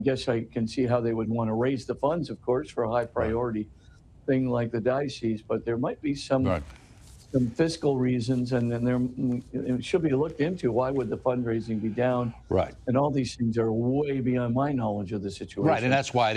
guess I can see how they would want to raise the funds, of course, for a high priority thing like the diocese, but there might be Right. some fiscal reasons, and then it should be looked into. Why would the fundraising be down? Right. And all these things are way beyond my knowledge of the Right, and situation. that's why